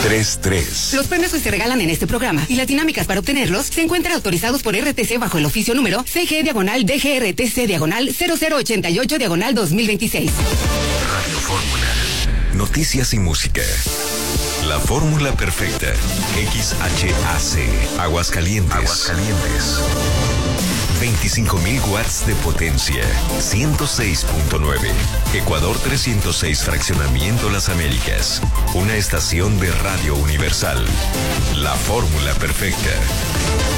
33. Los premios que se regalan en este programa y las dinámicas para obtenerlos se encuentran autorizados por RTC bajo el oficio número CG/DGRTC/0088/2026. Radio Fórmula. Noticias y música. La fórmula perfecta. XHAC. Aguascalientes. 25.000 watts de potencia. 106.9. Ecuador 306, Fraccionamiento Las Américas. Una estación de Radio Universal. La fórmula perfecta.